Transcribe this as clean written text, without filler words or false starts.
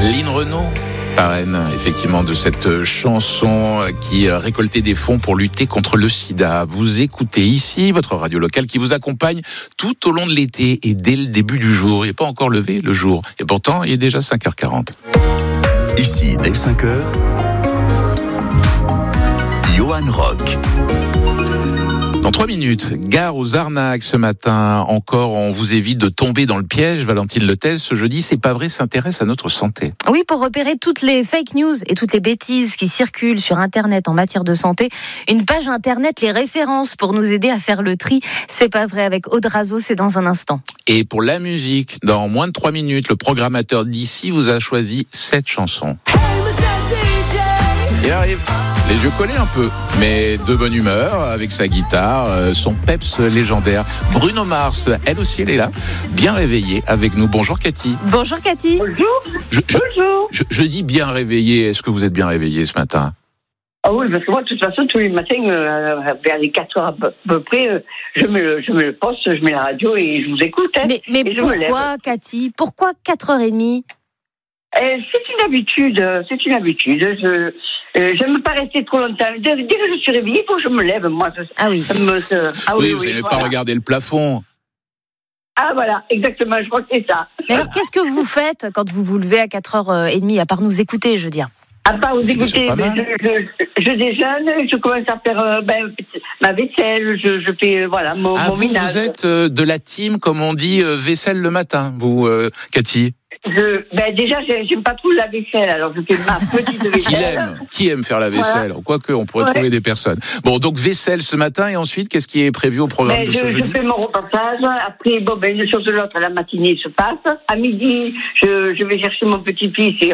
Lynn Renaud, parraine effectivement de cette chanson qui récoltait des fonds pour lutter contre le sida. Vous écoutez ici votre radio locale qui vous accompagne tout au long de l'été et dès le début du jour. Il n'est pas encore levé le jour et pourtant il est déjà 5h40. Ici, dès 5h, Johan Rock. Dans 3 minutes, gare aux arnaques ce matin. Encore, on vous évite de tomber dans le piège. Valentine Lethèse, ce jeudi, C'est pas vrai, s'intéresse à notre santé. Oui, pour repérer toutes les fake news et toutes les bêtises qui circulent sur Internet en matière de santé, une page Internet les références pour nous aider à faire le tri. C'est pas vrai avec Aude Razo, c'est dans un instant. Et pour la musique, dans moins de 3 minutes, le programmateur d'ici vous a choisi 7 chansons. Il arrive. Les yeux collés un peu, mais de bonne humeur, avec sa guitare, son peps légendaire. Bruno Mars, elle aussi, elle est là, bien réveillée avec nous. Bonjour Cathy. Bonjour Cathy. Bonjour. Bonjour. Je dis bien réveillée. Est-ce que vous êtes bien réveillée ce matin ? Ah oui, parce que moi, de toute façon, tous les matins, vers les 4 heures à peu près, je mets le poste, je mets la radio et je vous écoute. Hein, mais pourquoi, Cathy ? Pourquoi 4h30 ? C'est une habitude. Je n'aime pas rester trop longtemps. Dès que je suis réveillée, il faut que je me lève. Moi, ah oui. Oui, vous n'allez pas regarder le plafond. Ah voilà, exactement, je crois que c'est ça. Mais alors, qu'est-ce que vous faites quand vous vous levez à 4h30, à part nous écouter, je veux dire ? À part vous écouter, je déjeune, je commence à faire ma vaisselle, je fais mon ménage. Vous êtes de la team, comme on dit, vaisselle le matin, vous, Cathy ? Déjà, j'aime pas trop la vaisselle, alors je fais ma petite vaisselle. Qui aime faire la vaisselle ? Voilà. Quoique, on pourrait trouver des personnes. Bon, donc vaisselle ce matin, et ensuite, qu'est-ce qui est prévu au programme de ce jeudi ? Je fais mon reportage, après, une chose de l'autre, la matinée se passe. À midi, je vais chercher mon petit-fils et